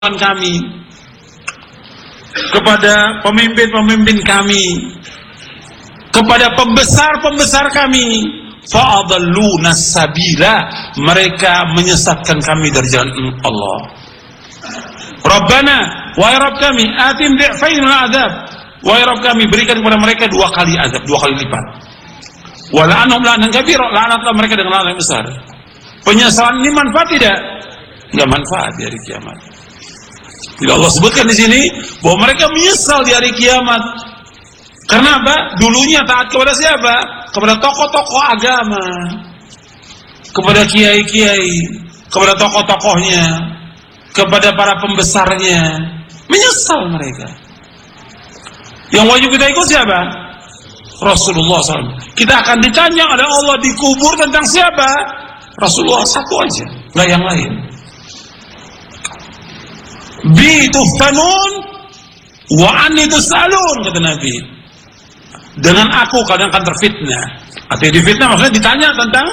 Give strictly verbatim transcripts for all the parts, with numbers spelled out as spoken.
kami, kepada pemimpin-pemimpin kami, kepada pembesar-pembesar kami, fa'adalluna sabila, mereka menyesatkan kami dari jalan Allah. Rabbana, wahai Rabb kami, atim di'fain min adab, wahai Rabb kami, berikan kepada mereka dua kali azab, dua kali lipat. Wa la'anhum la'nan kabira, laknatlah mereka dengan laknat yang besar. Penyesalan ini manfaat tidak? Enggak manfaat di hari kiamat. Bila Allah sebutkan di sini bahwa mereka menyesal di hari kiamat. Karena apa? Dulunya taat kepada siapa? Kepada tokoh-tokoh agama, kepada kiai-kiai, kepada tokoh-tokohnya, kepada para pembesarnya. Menyesal mereka. Yang wajib kita ikut siapa? Rasulullah shallallahu alaihi wasallam. Kita akan ditanya oleh Allah di kubur tentang siapa? Rasulullah satu aja, nggak yang lain. Bi tuftanun wa anni tusalun, kata Nabi. Dengan aku kalian akan terfitnah. Artinya difitnah maksudnya ditanya tentang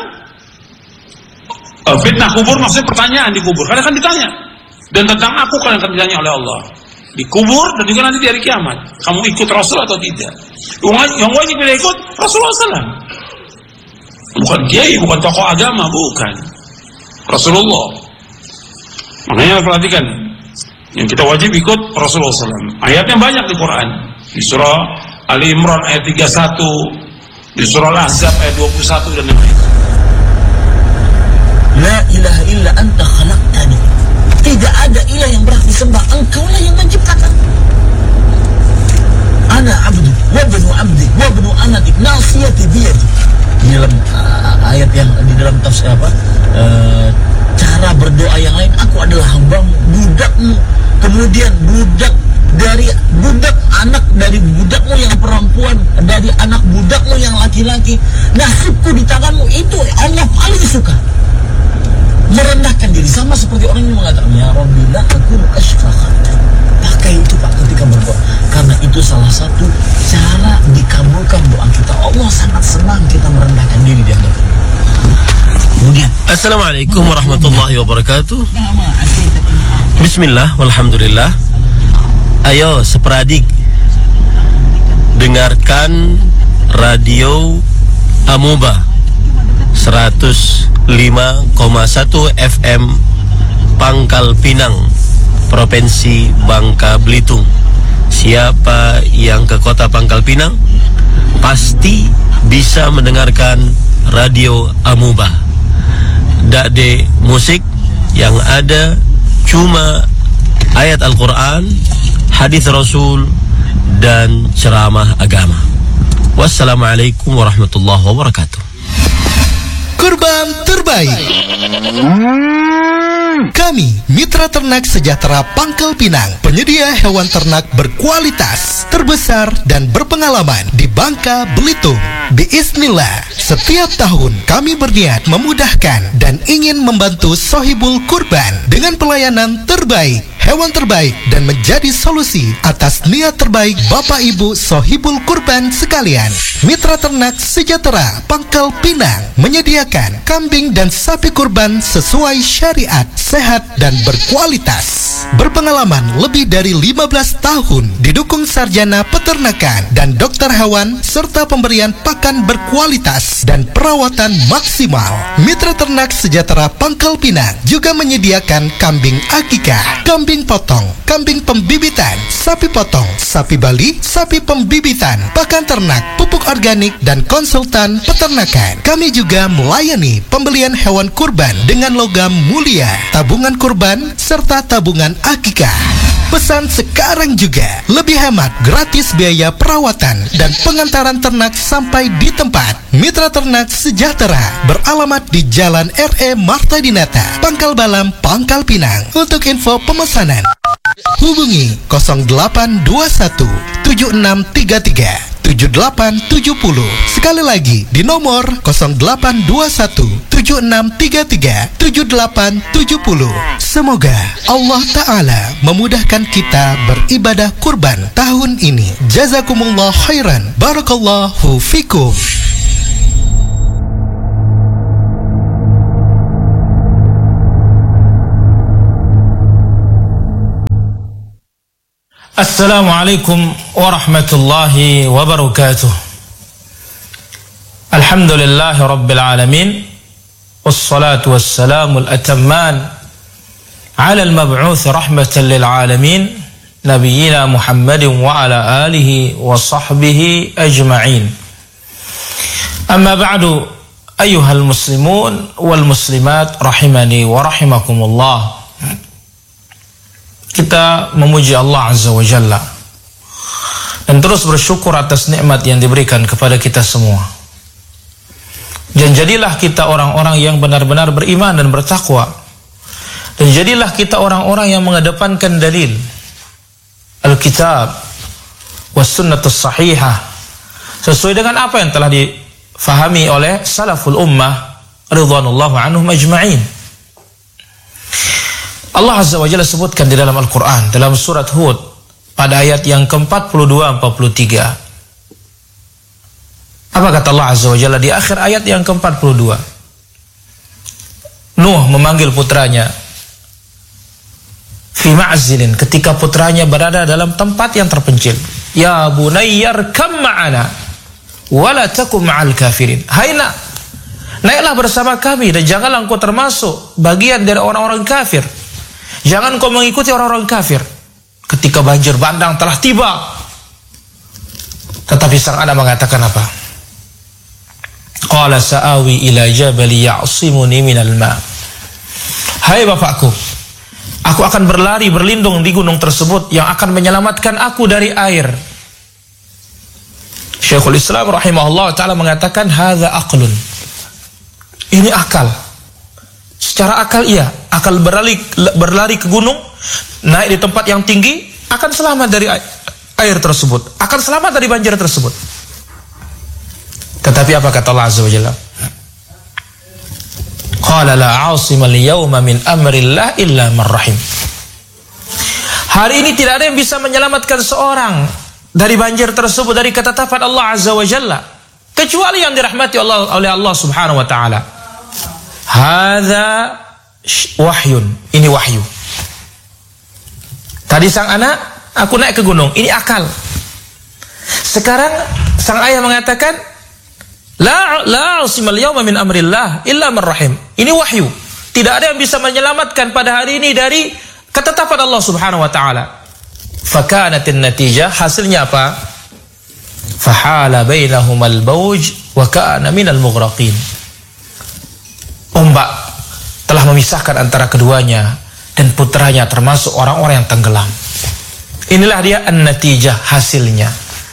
uh, fitnah kubur, maksudnya pertanyaan di kubur. Kalian akan ditanya. Dan tentang aku kalian akan ditanya oleh Allah di kubur dan juga nanti di hari kiamat. Kamu ikut Rasul atau tidak? Yang wajib kita ikut Rasulullah shallallahu alaihi wasallam. Bukan kiai, bukan tokoh agama, bukan. Rasulullah. Makanya perhatikan, yang kita wajib ikut Rasulullah shallallahu alaihi wasallam. Ayatnya banyak di Quran. Di surah Ali Imran ayat tiga puluh satu, di surah Al-Ahzab ayat dua puluh satu dan yang lain. La ilaha illa anta khalaqtani. Tidak ada ilah yang berhak disembah, engkaulah yang menciptakan. Ana abdu, wa bnu abdi, wa bnu anatik, nasiyati biyadi. Di dalam uh, ayat yang di dalam tafsir apa? Uh, cara berdoa yang lain, aku adalah hambamu, budakmu, kemudian budak dari budak anak dari budakmu yang perempuan, dari anak budakmu yang laki-laki. Nasibku di tanganmu, itu Allah paling suka. Merendahkan diri, sama seperti orang yang mengatakan ya Rabbi la akunu asfaqat. Pakai itu Pak ketika berdoa, karena itu salah satu cara dikabulkan doa kita. Allah sangat senang kita merendahkan diri di hadapan. Kemudian Assalamualaikum warahmatullahi wabarakatuh. Bismillah walhamdulillah. Ayo seperadik, dengarkan radio Amuba seratus lima koma satu F M Pangkal Pinang, Provinsi Bangka Belitung. Siapa yang ke kota Pangkal Pinang pasti bisa mendengarkan radio Amuba. Dakde musik yang ada cuma ayat Al-Quran, hadis Rasul, dan ceramah agama. Wassalamualaikum warahmatullahi wabarakatuh. Kurban terbaik. Kami, Mitra Ternak Sejahtera Pangkal Pinang, penyedia hewan ternak berkualitas, terbesar, dan berpengalaman di Bangka Belitung. Biiznillah, setiap tahun kami berniat memudahkan dan ingin membantu Sohibul Kurban dengan pelayanan terbaik, hewan terbaik, dan menjadi solusi atas niat terbaik Bapak Ibu Sohibul Kurban sekalian. Mitra Ternak Sejahtera Pangkal Pinang menyediakan kambing dan sapi kurban sesuai syariat, sehat dan berkualitas. Berpengalaman lebih dari lima belas tahun, didukung sarjana peternakan dan dokter hewan, serta pemberian pakan berkualitas dan perawatan maksimal. Mitra Ternak Sejahtera Pangkal Pinang juga menyediakan kambing akikah, kambing potong, kambing pembibitan, sapi potong, sapi Bali, sapi pembibitan, pakan ternak, pupuk organik, dan konsultan peternakan. Kami juga melayani pembelian hewan kurban dengan logam mulia, tabungan kurban, serta tabungan akikah. Pesan sekarang juga, lebih hemat, gratis biaya perawatan dan pengantaran ternak sampai di tempat. Mitra Ternak Sejahtera beralamat di Jalan R E Marta Dinata, Pangkal Balam, Pangkal Pinang. Untuk info pemesanan hubungi nol delapan dua satu tujuh enam tiga tiga tujuh delapan tujuh nol. Sekali lagi di nomor nol delapan dua satu tujuh enam tiga tiga tujuh delapan tujuh nol. Semoga Allah Ta'ala memudahkan kita beribadah kurban tahun ini. Jazakumullah khairan. Barakallahu fikum. Assalamualaikum warahmatullahi wabarakatuh. Alhamdulillahi rabbil alamin. Wassalatu wassalamul atamman ala al-mab'uth rahmatan lil alamin, nabiyyina Muhammadin wa ala alihi wa sahbihi ajma'in. Amma ba'du, ayyuhal muslimun wal muslimat rahimani wa rahimakumullah. Kita memuji Allah Azza wa Jalla dan terus bersyukur atas nikmat yang diberikan kepada kita semua. Dan jadilah kita orang-orang yang benar-benar beriman dan bertakwa. Dan jadilah kita orang-orang yang mengedepankan dalil Alkitab was sunnatus sahihah sesuai dengan apa yang telah difahami oleh salaful ummah ridwanullahu anhum ajma'in. Allah Azza wa Jalla sebutkan di dalam Al-Quran, dalam surat Hud, pada ayat yang ke empat puluh dua sampai empat puluh tiga. Apa kata Allah Azza wa Jalla di akhir ayat yang ke empat puluh dua? Nuh memanggil putranya fi ma'zilin, ketika putranya berada dalam tempat yang terpencil. Ya bunayyar kam ma'ana wa la takum ma'al kafirin. Hai nak, naiklah bersama kami dan janganlah engkau termasuk bagian dari orang-orang kafir. Jangan kau mengikuti orang-orang kafir. Ketika banjir bandang telah tiba, tetapi sang anak mengatakan apa? Qala sa'awi ila jabali ya'simuni minal ma'. Hai bapakku, aku akan berlari berlindung di gunung tersebut yang akan menyelamatkan aku dari air. Syekhul Islam rahimahullah ta'ala mengatakan hadza aqlun. Ini akal. Secara akal iya, akal berlari berlari ke gunung, naik di tempat yang tinggi, akan selamat dari air tersebut, akan selamat dari banjir tersebut. Tetapi apa kata Allah Azza wa Jalla? Qala la 'asima al-yawma min amrillah illa man rahim. Hari ini tidak ada yang bisa menyelamatkan seorang dari banjir tersebut, dari ketetapan Allah Azza wa Jalla, kecuali yang dirahmati Allah oleh Allah Subhanahu wa taala. Hadza wahyun, ini wahyu. Tadi sang anak, aku naik ke gunung, ini akal. Sekarang sang ayah mengatakan la la usimal yawma min amrillah illa man rahim. Ini wahyu. Tidak ada yang bisa menyelamatkan pada hari ini dari ketetapan Allah Subhanahu wa taala. Fakanatin natijah, hasilnya apa? Fahala bainahumal bawj wa kana minal mughraqin. Ombak telah memisahkan antara keduanya dan putranya termasuk orang-orang yang tenggelam. Inilah dia an-natijah, hasilnya.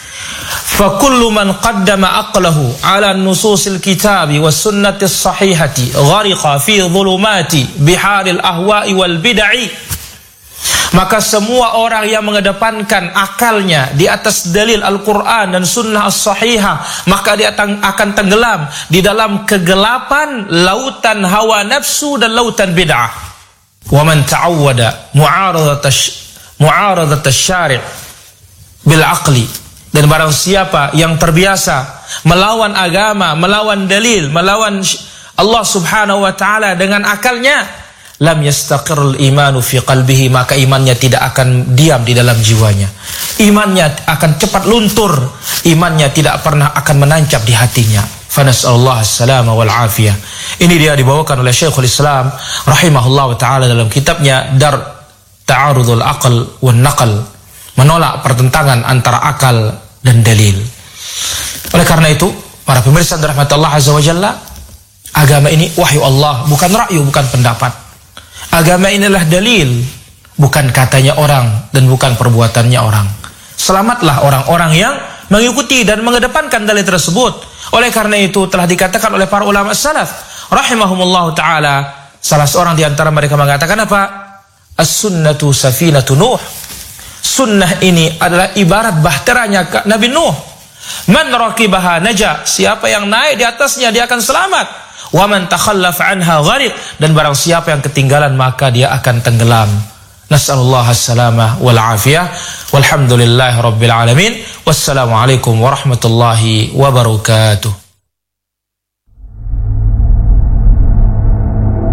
Fa kullu man qaddama aqlahu ala nususil kitabi was sunnatis sahihati ghariqa fi dhulumati biharil ahwa'i wal bid'i. Maka semua orang yang mengedepankan akalnya di atas dalil Al-Quran dan sunnah as-sahihah, maka dia akan tenggelam di dalam kegelapan lautan hawa nafsu dan lautan bid'ah. Wa man ta'awwada mu'aradat mu'aradat asy-syari' bil aqli, dan barang siapa yang terbiasa melawan agama, melawan dalil, melawan Allah Subhanahu wa taala dengan akalnya, lam yastaqirul imanu fi qalbihi, maka imannya tidak akan diam di dalam jiwanya. Imannya akan cepat luntur, imannya tidak pernah akan menancap di hatinya. Fa nas'alullah as-salama wal afiyah. Ini dia dibawakan oleh Syekhul Islam rahimahullah taala dalam kitabnya Dar Ta'arudul Aql wan Naql, menolak pertentangan antara akal dan dalil. Oleh karena itu, para pemirsa dirahmati Allah Azza wa Jalla, agama ini wahyu Allah, bukan ra'yu, bukan pendapat. Agama inilah dalil, bukan katanya orang dan bukan perbuatannya orang. Selamatlah orang-orang yang mengikuti dan mengedepankan dalil tersebut. Oleh karena itu telah dikatakan oleh para ulama salaf rahimahumullah ta'ala, salah seorang di antara mereka mengatakan apa? As-sunnatu safinatu Nuh. Sunnah ini adalah ibarat bahteranya Nabi Nuh. Man raqibaha naja, siapa yang naik di atasnya dia akan selamat. Wa man takhallaf anha gharq, dan barang siapa yang ketinggalan maka dia akan tenggelam. Nas'alullah as-salamah wal afiyah. Walhamdulillahi rabbil alamin. Wassalamualaikum warahmatullahi wabarakatuh.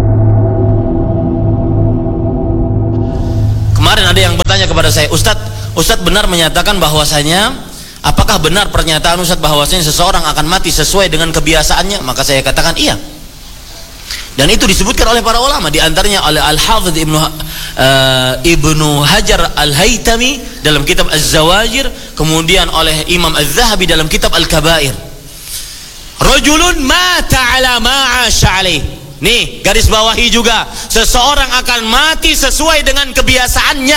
Kemarin ada yang bertanya kepada saya, Ustadz, Ustadz benar menyatakan bahwasanya, apakah benar pernyataan Ustadz bahwasanya seseorang akan mati sesuai dengan kebiasaannya? Maka saya katakan iya. Dan itu disebutkan oleh para ulama, di antaranya oleh Al-Hafidz Ibnu uh, Ibnu Hajar Al-Haytami dalam kitab Az-Zawajir, kemudian oleh Imam Az-Zahabi dalam kitab Al-Kabair. Rajulun mata ala ma 'asha alaih. Nih, garis bawahi juga, seseorang akan mati sesuai dengan kebiasaannya.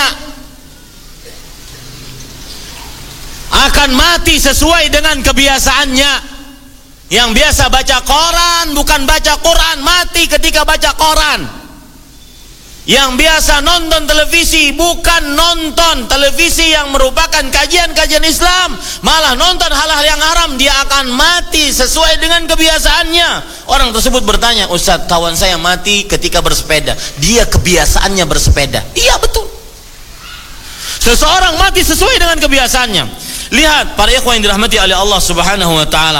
Akan mati sesuai dengan kebiasaannya. Yang biasa baca koran bukan baca Quran, mati ketika baca koran. Yang biasa nonton televisi bukan nonton televisi yang merupakan kajian-kajian Islam, malah nonton hal-hal yang haram, dia akan mati sesuai dengan kebiasaannya. Orang tersebut bertanya, Ustadz, kawan saya mati ketika bersepeda, dia kebiasaannya bersepeda. Iya, betul. Seseorang mati sesuai dengan kebiasaannya. Lihat para ikhwan yang dirahmati oleh Allah Subhanahu wa taala.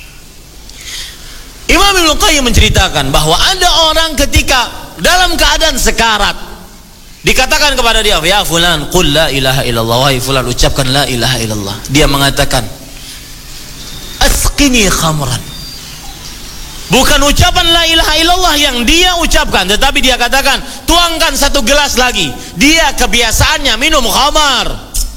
Imam Ibnu Qayyim menceritakan bahwa ada orang ketika dalam keadaan sekarat, dikatakan kepada dia, ya fulan, qul la ilaha illallah, wahai fulan, ucapkan la ilaha illallah. Dia mengatakan, asqini khamran. Bukan ucapan la ilaha illallah yang dia ucapkan, tetapi dia katakan, tuangkan satu gelas lagi. Dia kebiasaannya minum khamar.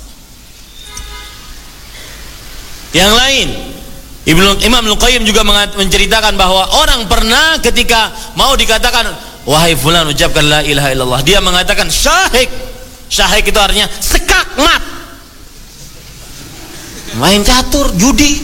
Yang lain, Ibnu Imam Al-Qayyim juga menceritakan bahwa orang pernah ketika mau dikatakan, wahai fulan, ucapkan la ilaha illallah, dia mengatakan syahik. Syahik itu artinya sekakmat, main catur, judi.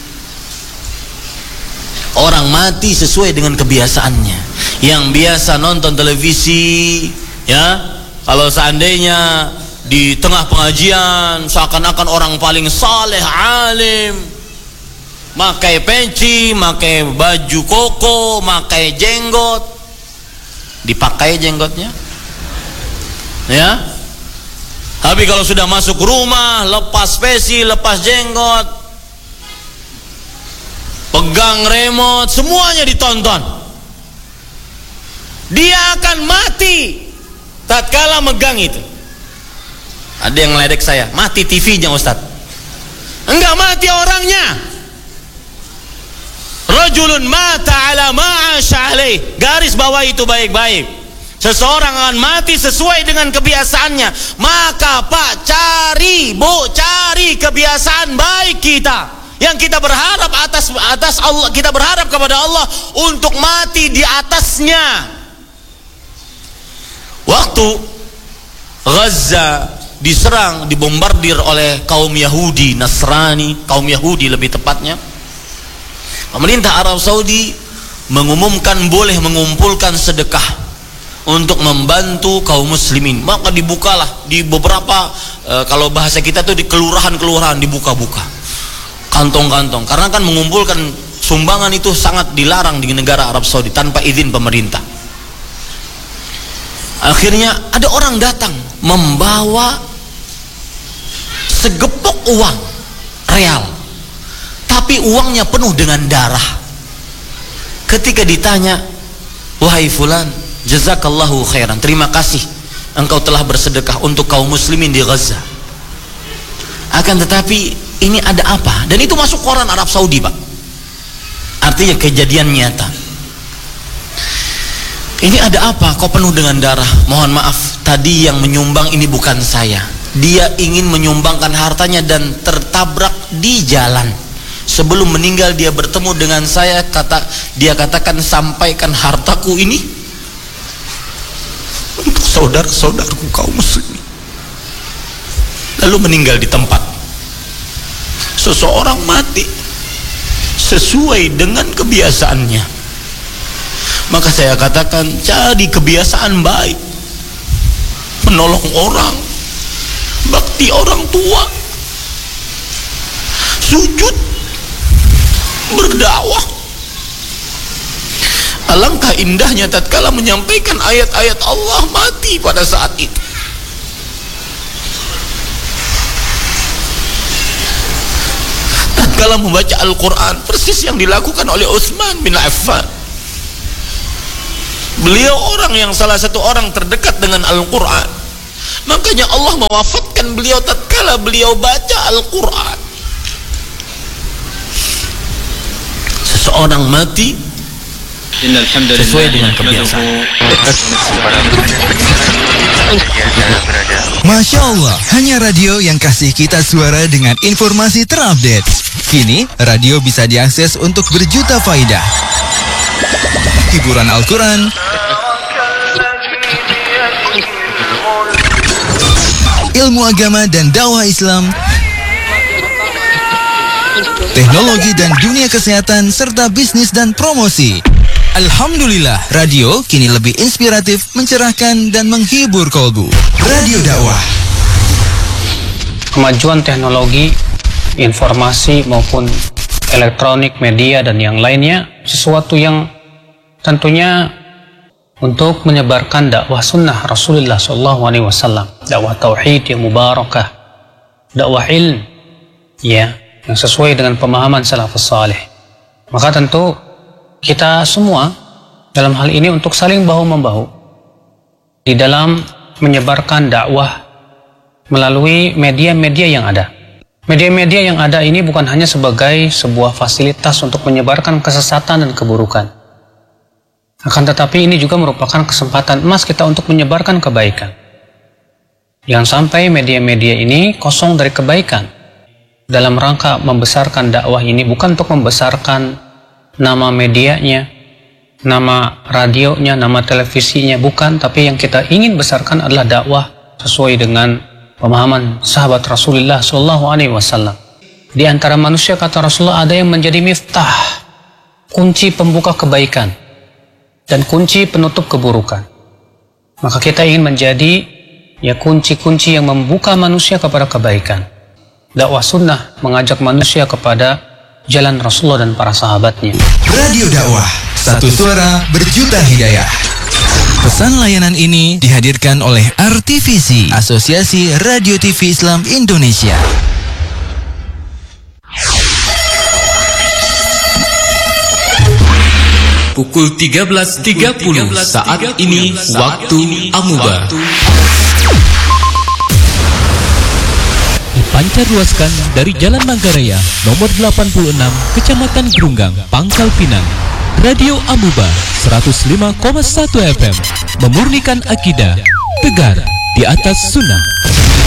Orang mati sesuai dengan kebiasaannya. Yang biasa nonton televisi, ya, kalau seandainya di tengah pengajian seakan-akan orang paling saleh, alim, makai peci, makai baju koko, makai jenggot, dipakai jenggotnya, ya. Tapi kalau sudah masuk rumah, lepas peci, lepas jenggot, pegang remote, semuanya ditonton. Dia akan mati tatkala megang itu. Ada yang meledek saya, mati T V-nya Ustaz. Enggak, mati orangnya. Rajulun mata ala ma 'asha alaih. Garis bawah itu baik-baik. Seseorang akan mati sesuai dengan kebiasaannya. Maka Pak, cari, Bu, cari kebiasaan baik kita, yang kita berharap atas atas Allah, kita berharap kepada Allah untuk mati di atasnya. Waktu Gaza diserang, dibombardir oleh kaum Yahudi Nasrani, kaum Yahudi lebih tepatnya, pemerintah Arab Saudi mengumumkan boleh mengumpulkan sedekah untuk membantu kaum muslimin. Maka dibukalah di beberapa e, kalau bahasa kita tuh di kelurahan-kelurahan, dibuka-buka kantong-kantong, karena kan mengumpulkan sumbangan itu sangat dilarang di negara Arab Saudi tanpa izin pemerintah. Akhirnya ada orang datang membawa segepok uang real, tapi uangnya penuh dengan darah. Ketika ditanya, wahai fulan, jazakallahu khairan, terima kasih engkau telah bersedekah untuk kaum muslimin di Gaza. Akan tetapi ini ada apa? Dan itu masuk koran Arab Saudi, Pak. Artinya kejadian nyata. Ini ada apa? Kok penuh dengan darah? Mohon maaf, tadi yang menyumbang ini bukan saya. Dia ingin menyumbangkan hartanya dan tertabrak di jalan. Sebelum meninggal dia bertemu dengan saya, kata dia katakan, sampaikan hartaku ini untuk saudara-saudaraku kaum muslimin. Lalu meninggal di tempat. Seseorang mati sesuai dengan kebiasaannya. Maka saya katakan, cari kebiasaan baik, menolong orang, bakti orang tua, sujud, berdakwah. Alangkah indahnya tatkala menyampaikan ayat-ayat Allah, mati pada saat itu. Tatkala membaca Al-Quran, persis yang dilakukan oleh Utsman bin Affan. Beliau orang yang salah satu orang terdekat dengan Al-Quran. Makanya Allah mewafatkan beliau tatkala beliau baca Al-Quran. Seseorang mati sesuai dengan kebiasaan. Masya Allah, hanya radio yang kasih kita suara dengan informasi terupdate. Kini, radio bisa diakses untuk berjuta faidah. Hiburan Al-Quran, ilmu agama dan dakwah Islam, teknologi dan dunia kesehatan, serta bisnis dan promosi. Alhamdulillah, radio kini lebih inspiratif, mencerahkan, dan menghibur kolbu. Radio dakwah. Kemajuan teknologi, informasi maupun elektronik, media, dan yang lainnya, sesuatu yang tentunya untuk menyebarkan dakwah sunnah Rasulullah shallallahu alaihi wasallam, dakwah tauhid yang mubarakah, dakwah ilm, ya, yang sesuai dengan pemahaman salafus saleh. Maka tentu kita semua dalam hal ini untuk saling bahu-membahu di dalam menyebarkan dakwah melalui media-media yang ada. Media-media yang ada ini bukan hanya sebagai sebuah fasilitas untuk menyebarkan kesesatan dan keburukan. Akan tetapi ini juga merupakan kesempatan emas kita untuk menyebarkan kebaikan. Jangan sampai media-media ini kosong dari kebaikan. Dalam rangka membesarkan dakwah ini bukan untuk membesarkan nama medianya, nama radionya, nama televisinya, bukan. Tapi yang kita ingin besarkan adalah dakwah sesuai dengan pemahaman sahabat Rasulullah shallallahu alaihi wasallam. Di antara manusia, kata Rasulullah, ada yang menjadi miftah, kunci pembuka kebaikan dan kunci penutup keburukan. Maka kita ingin menjadi ya kunci-kunci yang membuka manusia kepada kebaikan. Dakwah sunnah mengajak manusia kepada jalan Rasulullah dan para sahabatnya. Radio dakwah, satu suara berjuta hidayah. Pesan layanan ini dihadirkan oleh R T V C, Asosiasi Radio T V Islam Indonesia. Pukul tiga belas tiga puluh saat ini waktu Amuba. Dipancarluaskan dari Jalan Manggarai nomor delapan puluh enam, Kecamatan Grunggang, Pangkal Pinang. Radio Amuba seratus lima koma satu F M memurnikan akidah, tegar di atas sunnah.